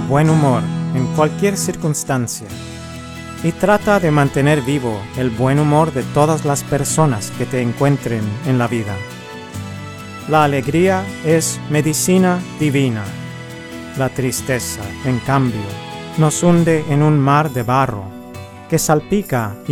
buen humor en cualquier circunstancia y trata de mantener vivo el buen humor de todas las personas que te encuentren en la vida. La alegría es medicina divina. La tristeza, en cambio, nos hunde en un mar de barro que salpica